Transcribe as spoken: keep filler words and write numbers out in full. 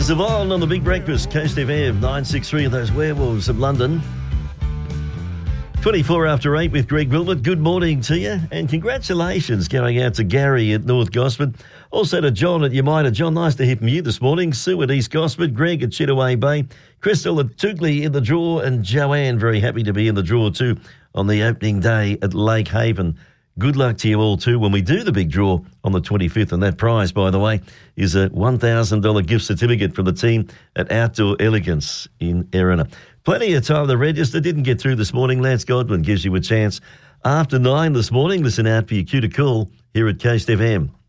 Days of On on the Big Breakfast, Coast F M, nine six three of those werewolves of London. twenty-four after eight with Greg Wilmot. Good morning to you, and congratulations going out to Gary at North Gosford. Also to John at Yamina. John, nice to hear from you this morning. Sue at East Gosford, Greg at Chittaway Bay, Crystal at Toogley in the draw, and Joanne very happy to be in the draw too on the opening day at Lake Haven. Good luck to you all too when we do the big draw on the twenty-fifth. And that prize, by the way, is a one thousand dollars gift certificate from the team at Outdoor Elegance in Erina. Plenty of time to register. Didn't get through this morning. Lance Godwin gives you a chance after nine this morning. Listen out for your cue to call here at Coast F M.